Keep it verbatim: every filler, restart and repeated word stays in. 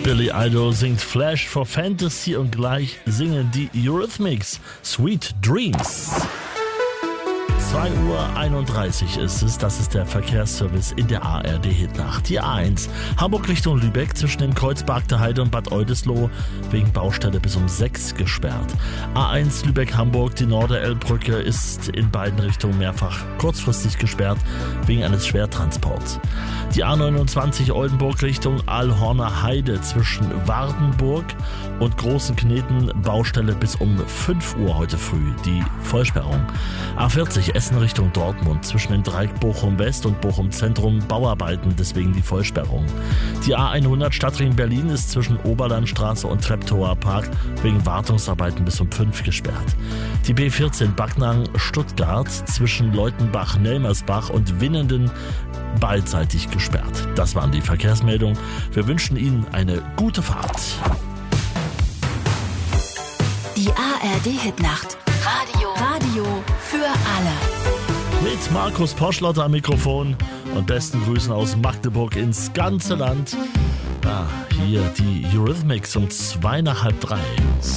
Billy Idol singt Flash for Fantasy und gleich singen die Eurythmics Sweet Dreams. zwei Uhr einunddreißig ist es, das ist der Verkehrsservice in der A R D-Hitnacht. Die A eins, Hamburg Richtung Lübeck zwischen dem Kreuz Barkter Heide und Bad Oldesloe wegen Baustelle bis um sechs gesperrt. A eins Lübeck-Hamburg, die Norderelbbrücke ist in beiden Richtungen mehrfach kurzfristig gesperrt wegen eines Schwertransports. Die A neunundzwanzig Oldenburg Richtung Alhorner Heide zwischen Wardenburg und Großen Kneten, Baustelle bis um fünf Uhr heute früh, die Vollsperrung. A vierzig Essen Richtung Dortmund zwischen dem Dreieck Bochum West und Bochum Zentrum, Bauarbeiten, deswegen die Vollsperrung. Die A hundert Stadtring Berlin ist zwischen Oberlandstraße und Treptower Park wegen Wartungsarbeiten bis um fünf gesperrt. Die B vierzehn Backnang Stuttgart zwischen Leutenbach-Nelmersbach und Winnenden beidseitig gesperrt. Das waren die Verkehrsmeldungen. Wir wünschen Ihnen eine gute Fahrt. Die A R D-Hitnacht. Radio. Radio für alle. Mit Markus Poschlotter am Mikrofon und besten Grüßen aus Magdeburg ins ganze Land. Ah, hier die Eurythmics um zwei nach halb drei.